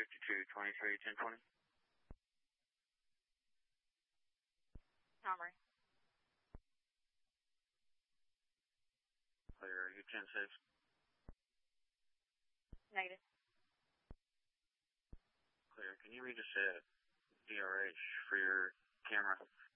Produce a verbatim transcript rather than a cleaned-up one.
fifty-two twenty-three ten twenty. Montgomery. Clear, U ten six. Negative. Clear. Can you read us a D R H for your camera?